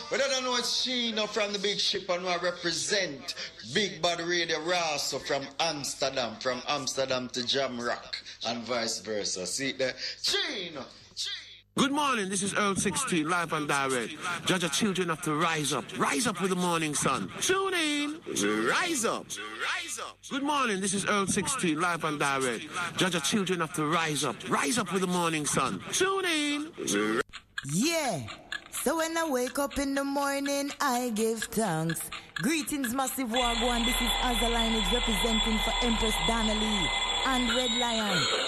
But I don't know it's Sheena from the big ship and I represent Big Bad Radio Raso from Amsterdam to Jamrock and vice versa. See there? Sheena! Good morning, this is Earl 16, live and direct. Judge of children have to rise up. Rise up with the morning sun. Tune in. Rise up. Rise up. Good morning, this is Earl 16, live and direct. Judge of children have to rise up. Rise up with the morning sun. Tune in. Yeah. So when I wake up in the morning, I give thanks. Greetings, Massive Wagwan. This is Azza Lineage representing for Empress Donnelly and Red Lion.